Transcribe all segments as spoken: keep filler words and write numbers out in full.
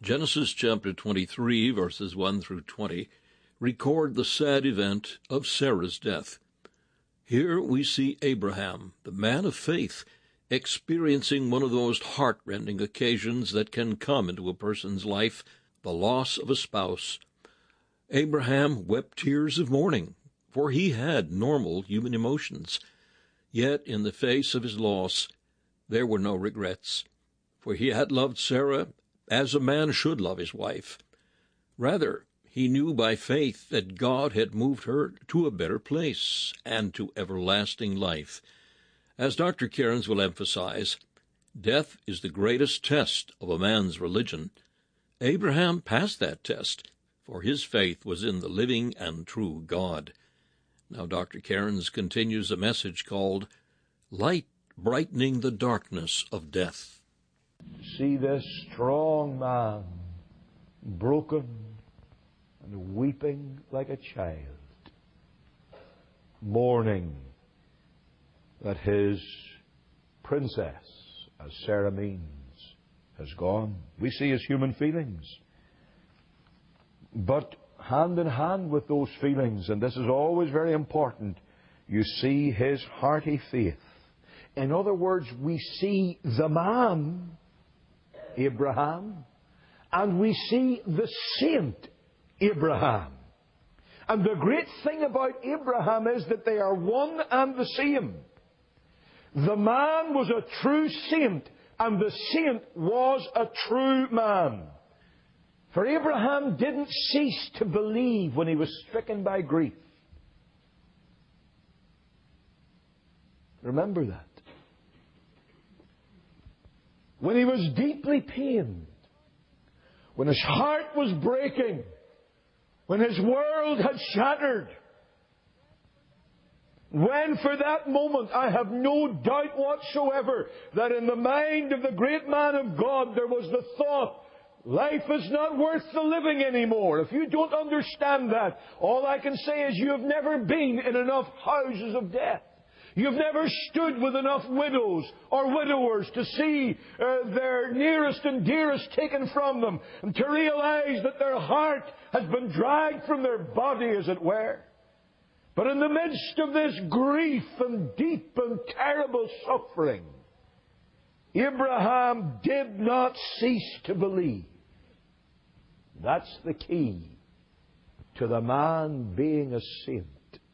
Genesis chapter twenty-three, verses one through twenty, record the sad event of Sarah's death. Here we see Abraham, the man of faith, experiencing one of those heart-rending occasions that can come into a person's life, the loss of a spouse. Abraham wept tears of mourning, for he had normal human emotions. Yet in the face of his loss, there were no regrets, for he had loved Sarah as a man should love his wife. Rather, he knew by faith that God had moved her to a better place and to everlasting life. As Doctor Cairns will emphasize, death is the greatest test of a man's religion. Abraham passed that test, for his faith was in the living and true God. Now Doctor Cairns continues a message called Light Brightening the Darkness of Death. See this strong man, broken and weeping like a child, mourning that his princess, as Sarah means, has gone. We see his human feelings. But hand in hand with those feelings, and this is always very important, you see his hearty faith. In other words, we see the man, Abraham, and we see the saint, Abraham. And the great thing about Abraham is that they are one and the same. The man was a true saint, and the saint was a true man. For Abraham didn't cease to believe when he was stricken by grief. Remember that. When he was deeply pained, when his heart was breaking, when his world had shattered, when for that moment, I have no doubt whatsoever that in the mind of the great man of God there was the thought, life is not worth the living anymore. If you don't understand that, all I can say is you have never been in enough houses of death. You've never stood with enough widows or widowers to see uh, their nearest and dearest taken from them and to realize that their heart has been dragged from their body, as it were. But in the midst of this grief and deep and terrible suffering, Abraham did not cease to believe. That's the key to the man being a saint.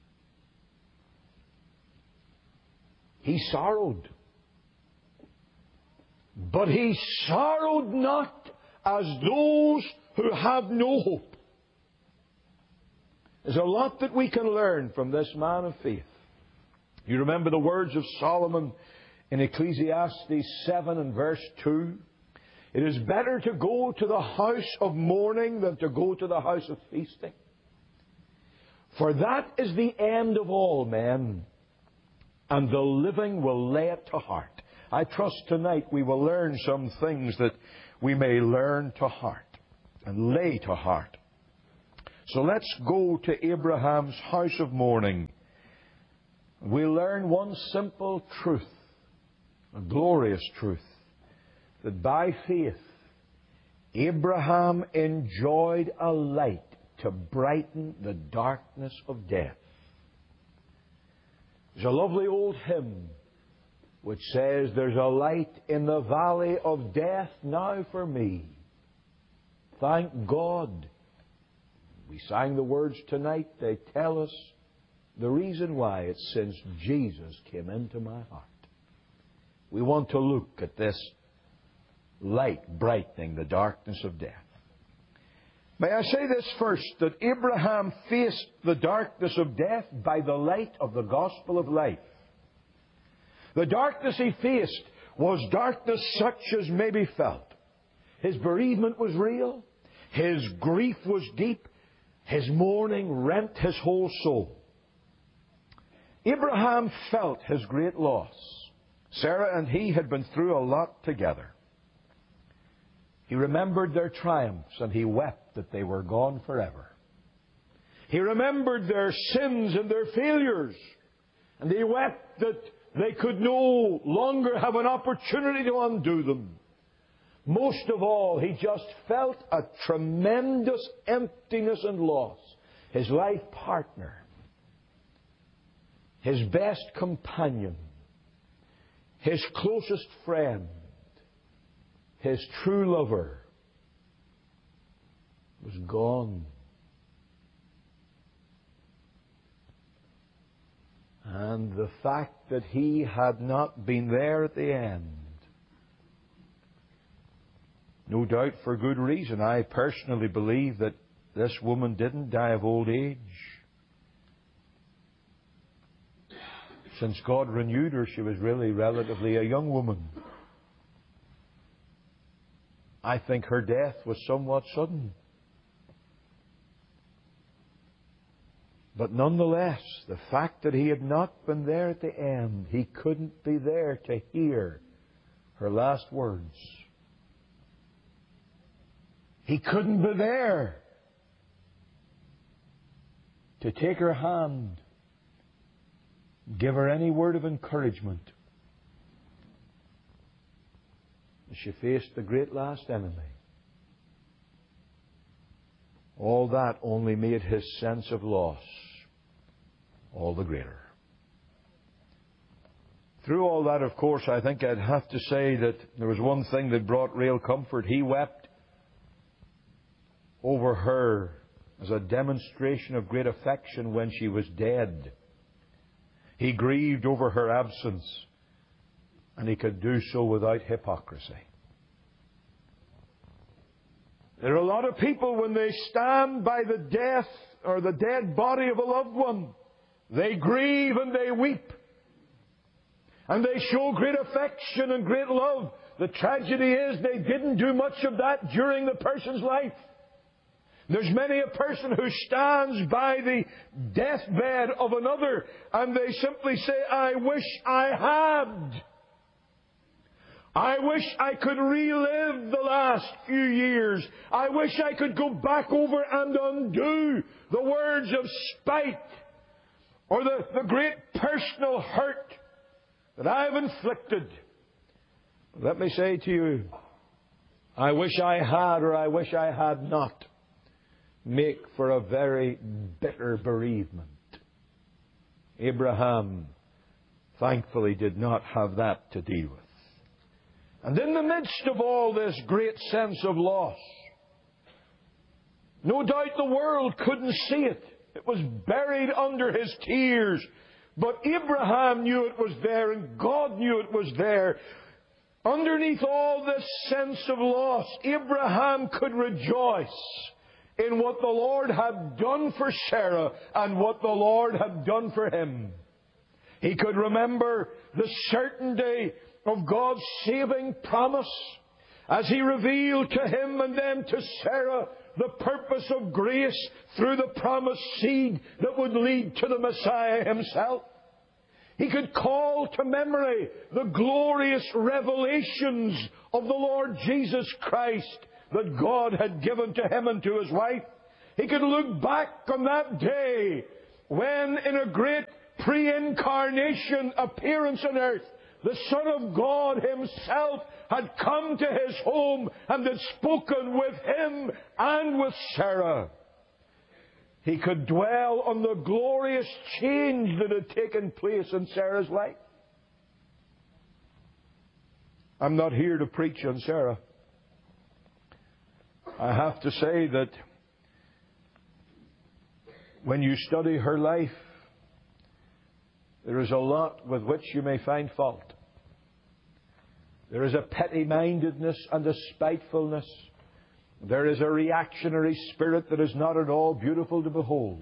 He sorrowed. But he sorrowed not as those who have no hope. There's a lot that we can learn from this man of faith. You remember the words of Solomon in Ecclesiastes seven and verse two? It is better to go to the house of mourning than to go to the house of feasting. For that is the end of all men, and the living will lay it to heart. I trust tonight we will learn some things that we may learn to heart and lay to heart. So let's go to Abraham's house of mourning. We learn one simple truth, a glorious truth, that by faith Abraham enjoyed a light to brighten the darkness of death. There's a lovely old hymn which says, there's a light in the valley of death now for me. Thank God. We sang the words tonight. They tell us the reason why. It's since Jesus came into my heart. We want to look at this light brightening the darkness of death. May I say this first, that Abraham faced the darkness of death by the light of the gospel of life. The darkness he faced was darkness such as may be felt. His bereavement was real. His grief was deep. His mourning rent his whole soul. Abraham felt his great loss. Sarah and he had been through a lot together. He remembered their triumphs and he wept that they were gone forever. He remembered their sins and their failures, and he wept that they could no longer have an opportunity to undo them. Most of all, he just felt a tremendous emptiness and loss. His life partner, his best companion, his closest friend, his true lover, was gone. And the fact that he had not been there at the end, no doubt for good reason. I personally believe that this woman didn't die of old age. Since God renewed her, she was really relatively a young woman. I think her death was somewhat sudden. But nonetheless, the fact that he had not been there at the end, he couldn't be there to hear her last words. He couldn't be there to take her hand, give her any word of encouragement as she faced the great last enemy. All that only made his sense of loss all the greater. Through all that, of course, I think I'd have to say that there was one thing that brought real comfort. He wept over her as a demonstration of great affection when she was dead. He grieved over her absence, and he could do so without hypocrisy. There are a lot of people, when they stand by the death or the dead body of a loved one, they grieve and they weep. And they show great affection and great love. The tragedy is they didn't do much of that during the person's life. There's many a person who stands by the deathbed of another and they simply say, I wish I had. I wish I could relive the last few years. I wish I could go back over and undo the words of spite or the, the great personal hurt that I have inflicted. Let me say to you, I wish I had or I wish I had not make for a very bitter bereavement. Abraham thankfully did not have that to deal with. And in the midst of all this great sense of loss, no doubt the world couldn't see it. It was buried under his tears. But Abraham knew it was there, and God knew it was there. Underneath all this sense of loss, Abraham could rejoice in what the Lord had done for Sarah and what the Lord had done for him. He could remember the certainty of God's saving promise as He revealed to him and then to Sarah the purpose of grace through the promised seed that would lead to the Messiah Himself. He could call to memory the glorious revelations of the Lord Jesus Christ that God had given to him and to his wife. He could look back on that day when, in a great pre-incarnation appearance on earth, the Son of God Himself had come to his home and had spoken with him and with Sarah. He could dwell on the glorious change that had taken place in Sarah's life. I'm not here to preach on Sarah. I have to say that when you study her life, there is a lot with which you may find fault. There is a petty-mindedness and a spitefulness. There is a reactionary spirit that is not at all beautiful to behold.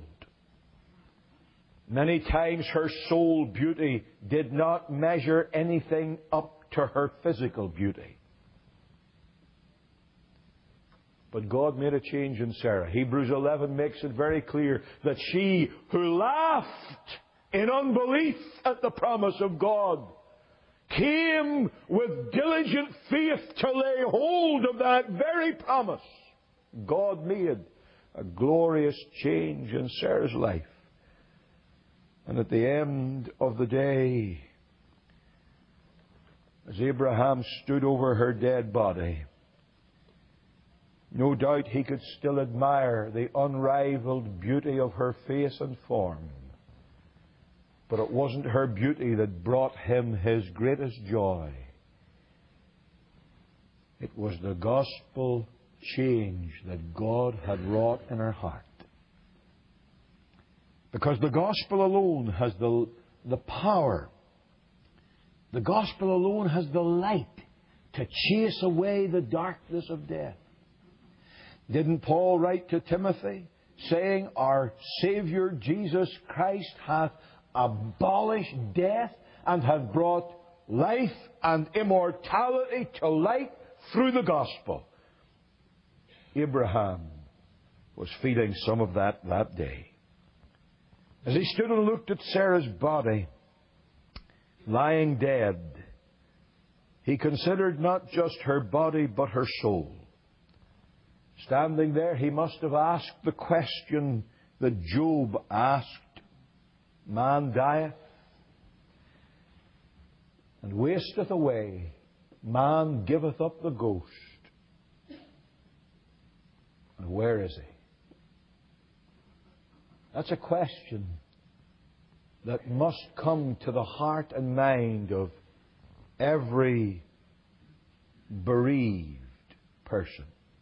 Many times her soul beauty did not measure anything up to her physical beauty. But God made a change in Sarah. Hebrews eleven makes it very clear that she who laughed in unbelief at the promise of God came with diligent faith to lay hold of that very promise. God made a glorious change in Sarah's life. And at the end of the day, as Abraham stood over her dead body, No doubt he could still admire the unrivaled beauty of her face and form. But it wasn't her beauty that brought him his greatest joy. It was the gospel change that God had wrought in her heart. Because the gospel alone has the, the power. The gospel alone has the light to chase away the darkness of death. Didn't Paul write to Timothy, saying, "Our Savior Jesus Christ hath abolished death and hath brought life and immortality to light through the gospel"? Abraham was feeling some of that that day. As he stood and looked at Sarah's body, lying dead, he considered not just her body, but her soul. Standing there, he must have asked the question that Job asked, "Man dieth and wasteth away, man giveth up the ghost. And where is he?" That's a question that must come to the heart and mind of every bereaved person.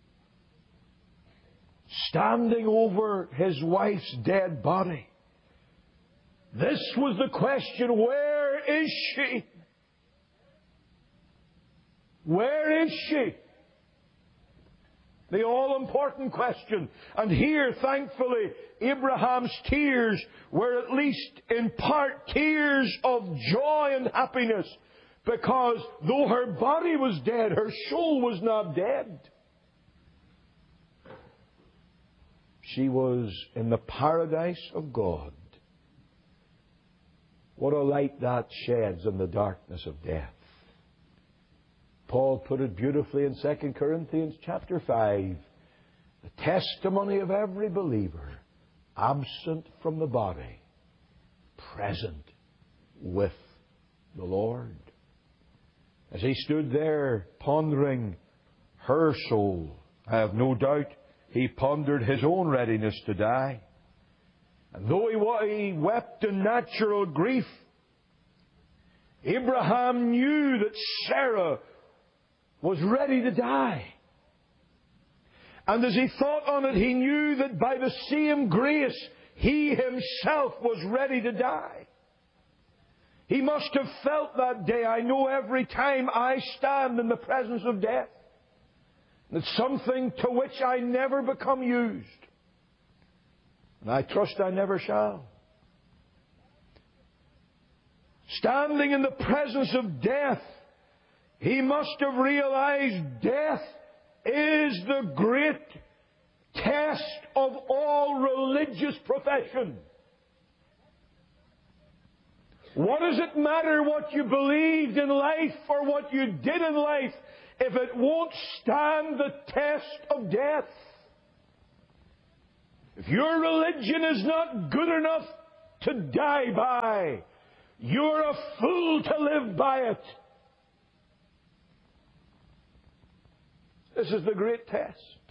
Standing over his wife's dead body, this was the question: where is she? Where is she? The all-important question. And here, thankfully, Abraham's tears were at least in part tears of joy and happiness, because though her body was dead, her soul was not dead. She was in the paradise of God. What a light that sheds in the darkness of death. Paul put it beautifully in Second Corinthians chapter five. The testimony of every believer, absent from the body, present with the Lord. As he stood there pondering her soul, I have no doubt he pondered his own readiness to die. And though he, he wept in natural grief, Abraham knew that Sarah was ready to die. And as he thought on it, he knew that by the same grace, he himself was ready to die. He must have felt that day, "I know every time I stand in the presence of death, it's something to which I never become used. And I trust I never shall." Standing in the presence of death, he must have realized death is the great test of all religious profession. What does it matter what you believed in life or what you did in life if it won't stand the test of death? If your religion is not good enough to die by, you're a fool to live by it. This is the great test.